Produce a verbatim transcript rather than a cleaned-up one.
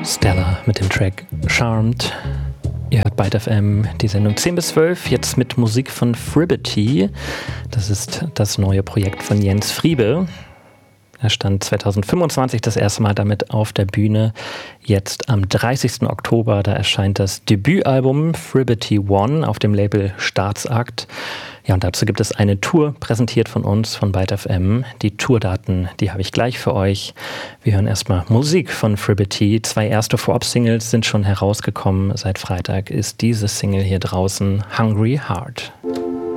Stella mit dem Track Charmed. Ihr hört Byte F M, die Sendung zehn bis zwölf, jetzt mit Musik von Fribbity. Das ist das neue Projekt von Jens Friebe. Er stand zwanzig fünfundzwanzig das erste Mal damit auf der Bühne. Jetzt am dreißigsten Oktober, da erscheint das Debütalbum Fribbity One auf dem Label Staatsakt. Ja, und dazu gibt es eine Tour, präsentiert von uns, von Byte F M. Die Tourdaten, die habe ich gleich für euch. Wir hören erstmal Musik von Fribbity. Zwei erste Vorab-Singles sind schon herausgekommen. Seit Freitag ist diese Single hier draußen, Hungry Heart.